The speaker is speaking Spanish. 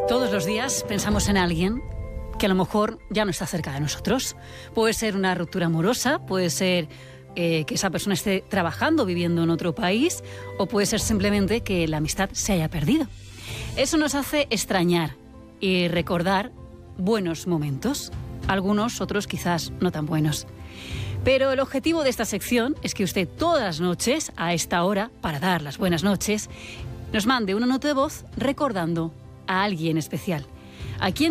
Todos los días pensamos en alguien que a lo mejor ya no está cerca de nosotros. Puede ser una ruptura amorosa, puede ser que esa persona esté trabajando, viviendo en otro país, o puede ser simplemente que la amistad se haya perdido. Eso nos hace extrañar y recordar buenos momentos, algunos, otros quizás no tan buenos. Pero el objetivo de esta sección es que usted todas las noches, a esta hora, para dar las buenas noches, nos mande una nota de voz recordando a alguien especial. ¿A quién